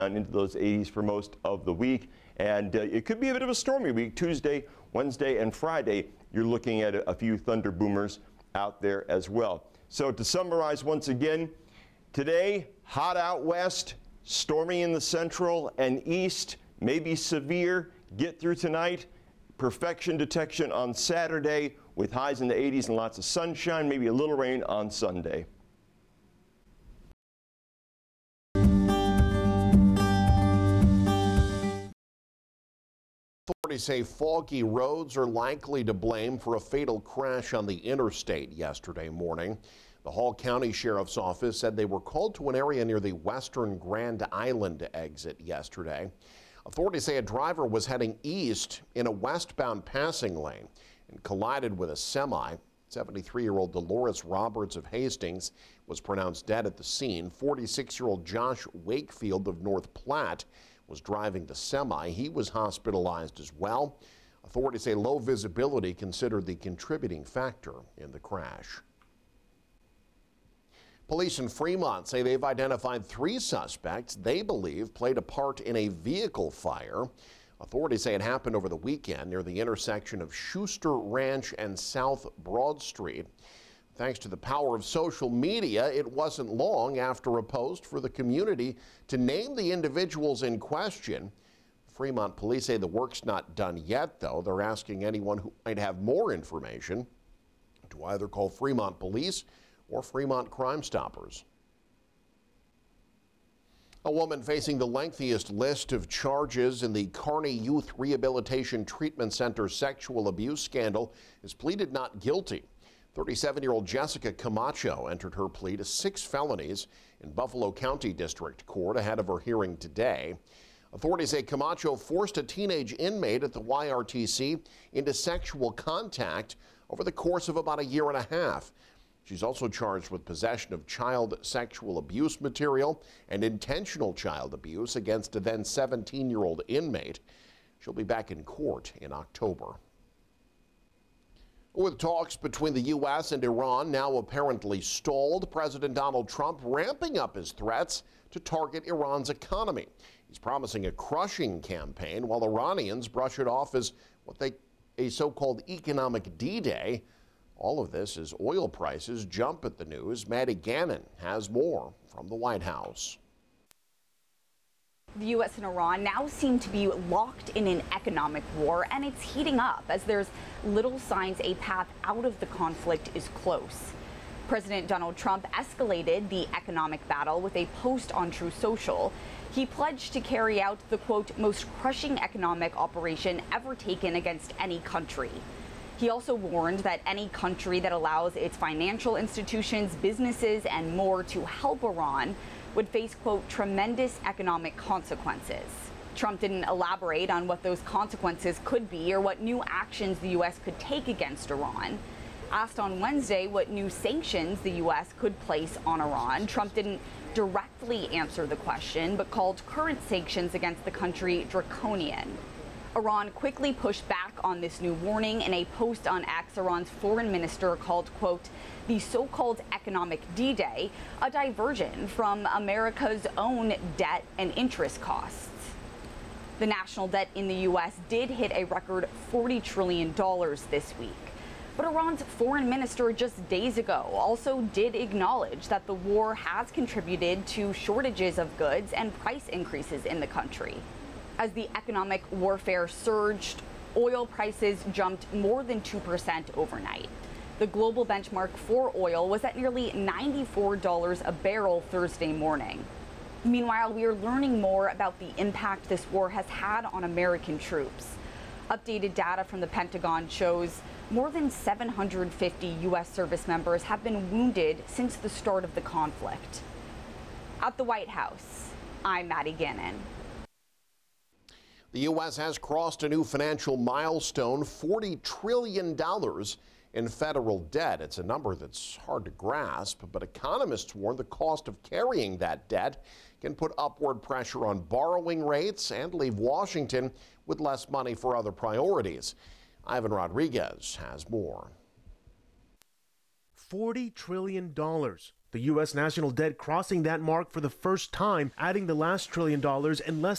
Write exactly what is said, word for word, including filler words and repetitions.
into those eighties for most of the week. And uh, it could be a bit of a stormy week. Tuesday, Wednesday, and Friday, you're looking at a, a few thunder boomers out there as well. So to summarize once again, today, hot out west, stormy in the central and east, maybe severe. Get through tonight. Perfection detection on Saturday with highs in the eighties and lots of sunshine, maybe a little rain on Sunday. Authorities say foggy roads are likely to blame for a fatal crash on the interstate yesterday morning. The Hall County Sheriff's Office said they were called to an area near the western Grand Island exit yesterday. Authorities say a driver was heading east in a westbound passing lane and collided with a semi. seventy-three-year-old Dolores Roberts of Hastings was pronounced dead at the scene. forty-six-year-old Josh Wakefield of North Platte was driving the semi. He was hospitalized as well. Authorities say low visibility considered the contributing factor in the crash. Police in Fremont say they've identified three suspects they believe played a part in a vehicle fire. Authorities say it happened over the weekend near the intersection of Schuster Ranch and South Broad Street. Thanks to the power of social media, it wasn't long after a post for the community to name the individuals in question. Fremont police say the work's not done yet, though. They're asking anyone who might have more information to either call Fremont police or Fremont Crime Stoppers. A woman facing the lengthiest list of charges in the Kearney Youth Rehabilitation Treatment Center sexual abuse scandal has pleaded not guilty. thirty-seven-year-old Jessica Camacho entered her plea to six felonies in Buffalo County District Court ahead of her hearing today. Authorities say Camacho forced a teenage inmate at the Y R T C into sexual contact over the course of about a year and a half. She's also charged with possession of child sexual abuse material and intentional child abuse against a then seventeen-year-old inmate. She'll be back in court in October. With talks between the U S and Iran now apparently stalled, President Donald Trump ramping up his threats to target Iran's economy. He's promising a crushing campaign while Iranians brush it off as what they a so-called economic D-Day. All of this as oil prices jump at the news. Maddie Gannon has more from the White House. The U S and Iran now seem to be locked in an economic war, and it's heating up as there's little signs a path out of the conflict is close. President Donald Trump escalated the economic battle with a post on Truth Social. He pledged to carry out the, quote, most crushing economic operation ever taken against any country. He also warned that any country that allows its financial institutions, businesses, and more to help Iran would face, quote, tremendous economic consequences. Trump didn't elaborate on what those consequences could be or what new actions the U S could take against Iran. Asked on Wednesday what new sanctions the U S could place on Iran, Trump didn't directly answer the question, but called current sanctions against the country draconian. Iran quickly pushed back on this new warning. In a post on X, Iran's foreign minister called, quote, the so-called economic D-Day a diversion from America's own debt and interest costs. The national debt in the U S did hit a record forty trillion dollars this week. But Iran's foreign minister just days ago also did acknowledge that the war has contributed to shortages of goods and price increases in the country. As the economic warfare surged, oil prices jumped more than two percent overnight. The global benchmark for oil was at nearly ninety-four dollars a barrel Thursday morning. Meanwhile, we are learning more about the impact this war has had on American troops. Updated data from the Pentagon shows more than seven hundred fifty U S service members have been wounded since the start of the conflict. At the White House, I'm Maddie Gannon. The U S has crossed a new financial milestone, forty trillion dollars in federal debt. It's a number that's hard to grasp, but economists warn the cost of carrying that debt can put upward pressure on borrowing rates and leave Washington with less money for other priorities. Ivan Rodriguez has more. forty trillion dollars. The U S national debt crossing that mark for the first time, adding the last trillion dollars in less